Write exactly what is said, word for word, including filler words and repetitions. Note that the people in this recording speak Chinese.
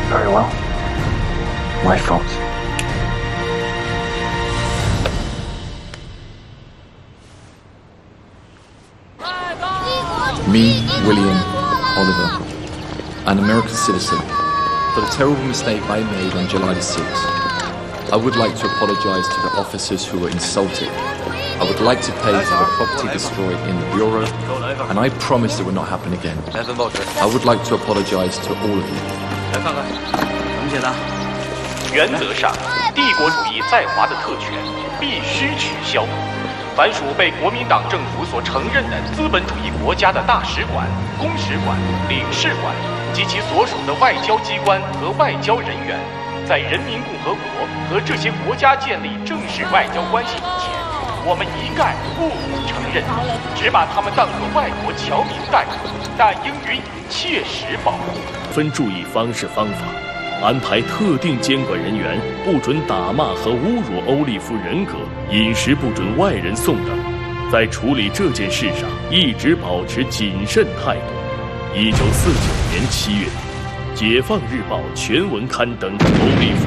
Very well. My fault. Me, William Oliver, an American citizen, for the terrible mistake I made on July the sixth. I would like to apologize to the officers who were insulted. I would like to pay for the property destroyed in the Bureau, and I promise it will not happen again. I would like to apologize to all of you. 来看看，怎么写的？ 原则上，帝国主义在华的特权必须取消。凡属被国民党政府所承认的资本主义国家的大使馆、公使馆、领事馆及其所属的外交机关和外交人员，在人民共和国和这些国家建立正式外交关系以前，我们一概不予承认，只把他们当作外国侨民待遇，但应予以切实保护。 分注意方式方法，安排特定监管人员，不准打骂和侮辱欧利夫人格，饮食不准外人送等。在处理这件事上，一直保持谨慎态度。一九四九年七月，《解放日报》全文刊登欧利夫